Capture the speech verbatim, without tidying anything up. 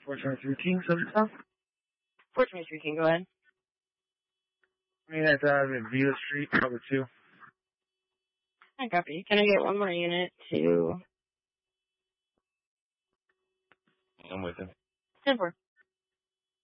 four twenty-three King, subject south. four twenty-three King, go ahead. I mean, that's out of Villa Street, number two. I copy. Can I get one more unit to... I'm with him. ten four.